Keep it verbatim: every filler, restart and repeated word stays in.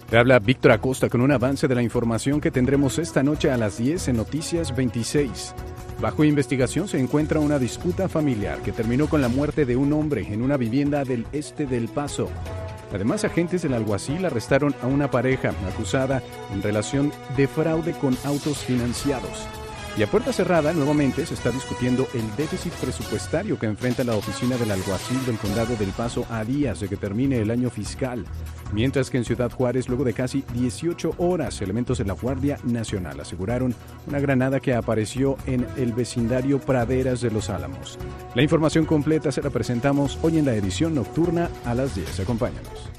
Le habla Víctor Acosta con un avance de la información que tendremos esta noche a las diez en Noticias veintiséis. Bajo investigación se encuentra una disputa familiar que terminó con la muerte de un hombre en una vivienda del este del Paso. Además, agentes del alguacil arrestaron a una pareja acusada en relación de fraude con autos financiados. Y a puerta cerrada, nuevamente, se está discutiendo el déficit presupuestario que enfrenta la oficina del alguacil del Condado del Paso a días de que termine el año fiscal. Mientras que en Ciudad Juárez, luego de casi dieciocho horas, elementos de la Guardia Nacional aseguraron una granada que apareció en el vecindario Praderas de Los Álamos. La información completa se la presentamos hoy en la edición nocturna a las diez. Acompáñanos.